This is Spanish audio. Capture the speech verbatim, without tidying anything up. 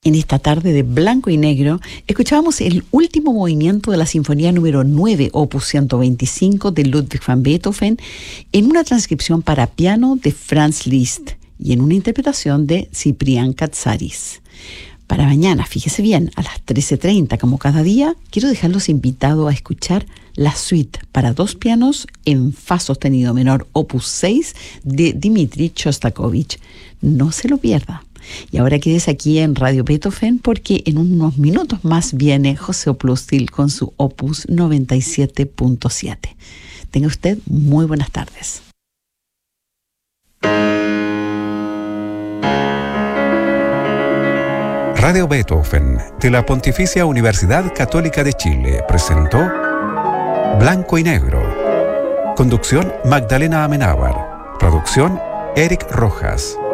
En esta tarde de blanco y negro, escuchábamos el último movimiento de la Sinfonía número nueve, opus ciento veinticinco de Ludwig van Beethoven, en una transcripción para piano de Franz Liszt y en una interpretación de Ciprián Katsaris. Para mañana, fíjese bien, a las trece treinta, como cada día, quiero dejarlos invitados a escuchar la suite para dos pianos en fa sostenido menor, opus seis, de Dmitri Shostakovich. No se lo pierda. Y ahora quédese aquí en Radio Beethoven porque en unos minutos más viene José Oplostil con su opus noventa y siete punto siete. Tenga usted muy buenas tardes. Radio Beethoven de la Pontificia Universidad Católica de Chile presentó Blanco y Negro. Conducción Magdalena Amenábar. Producción Eric Rojas.